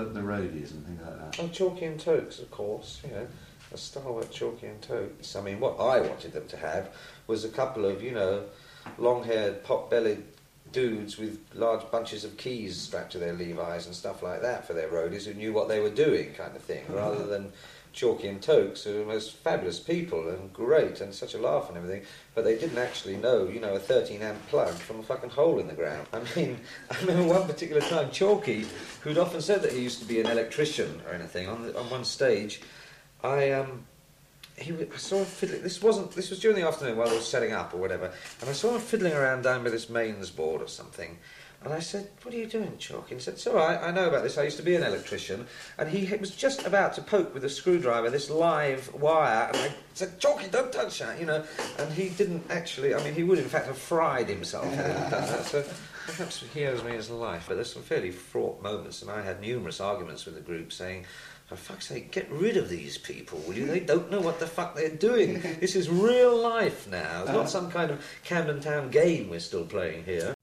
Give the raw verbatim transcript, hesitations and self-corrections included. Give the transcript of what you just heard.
the roadies and things like that? Oh, Chalky and Tokes, of course, you know, a stalwart Chalky and Tokes. I mean, what I wanted them to have was a couple of, you know, long-haired, pot-bellied dudes with large bunches of keys strapped to their Levi's and stuff like that for their roadies who knew what they were doing, kind of thing, rather than Chalky and Tokes, who were the most fabulous people and great and such a laugh and everything, but they didn't actually know, you know, a thirteen amp plug from a fucking hole in the ground. I mean, I remember one particular time, Chalky, who'd often said that he used to be an electrician or anything, on, the, on one stage, I, um, he I saw him fiddling. This wasn't. This was during the afternoon while I was setting up or whatever, and I saw him fiddling around down by this mains board or something. And I said, "What are you doing, Chalky?" And he said, "It's all right. I know about this. I used to be an electrician." And he was just about to poke with a screwdriver this live wire, and I said, "Chalky, don't touch that," you know. And he didn't actually. I mean, he would in fact have fried himself if he hadn't done that. So perhaps he owes me his life. But there's some fairly fraught moments, and I had numerous arguments with the group saying, for fuck's sake, get rid of these people, will you? They don't know what the fuck they're doing. This is real life now. It's not some kind of Camden Town game we're still playing here.